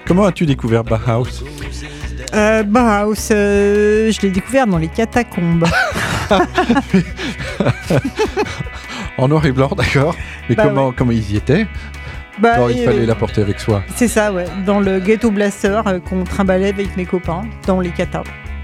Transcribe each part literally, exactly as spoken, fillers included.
Comment as-tu découvert Bauhaus? euh, Bauhaus, euh, je l'ai découvert dans les catacombes. En noir et blanc, d'accord. Mais Bah comment, ouais. comment ils y étaient? Bah, Alors, il et, fallait euh, l'apporter avec soi. C'est ça, ouais. Dans le ghetto blaster euh, qu'on trimballait avec mes copains dans les catas.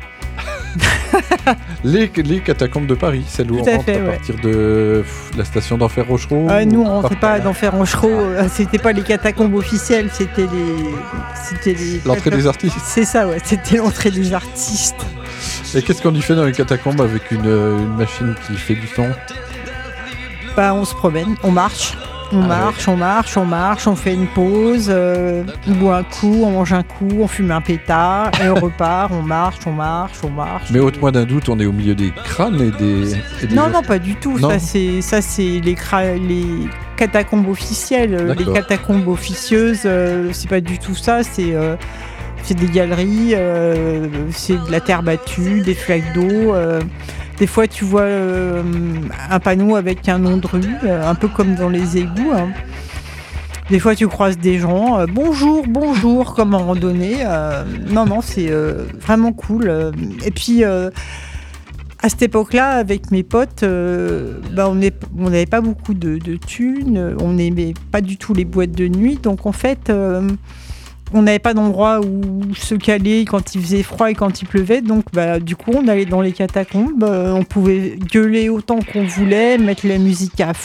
Les, les catacombes de Paris, celles où Tout on à rentre fait, à ouais. partir de pff, la station d'Enfer Rochereau. Euh, nous, on ou rentrait par- pas d'Enfer Rochereau. euh, C'était pas les catacombes officielles, c'était les. C'était les. L'entrée des artistes. C'est ça, ouais. C'était l'entrée des artistes. Et qu'est-ce qu'on y fait dans les catacombes avec une, euh, une machine qui fait du son? Bah, on se promène, on marche. On Ah marche, on marche, on marche, on fait une pause, euh, on boit un coup, on mange un coup, on fume un pétard, et on repart, on marche, on marche, on marche. Mais ôte-moi d'un doute, on est au milieu des crânes et des... et des Non, os. non, pas du tout. Non. Ça, c'est, ça, c'est les, cra- les catacombes officielles. Les D'accord. catacombes officieuses, euh, c'est pas du tout ça. C'est, euh, c'est des galeries, euh, c'est de la terre battue, des flaques d'eau. euh, Des fois, tu vois euh, un panneau avec un nom de rue, euh, un peu comme dans les égouts. Hein. Des fois, tu croises des gens, euh, bonjour, bonjour, comme en randonnée. euh, non, non, c'est euh, vraiment cool. euh. Et puis, euh, à cette époque-là, avec mes potes, euh, bah, on est- on n'avait pas beaucoup de, de thunes, on n'aimait pas du tout les boîtes de nuit. Donc, en fait, euh, on n'avait pas d'endroit où se caler quand il faisait froid et quand il pleuvait. Donc, bah, du coup, on allait dans les catacombes. euh, on pouvait gueuler autant qu'on voulait, mettre la musique à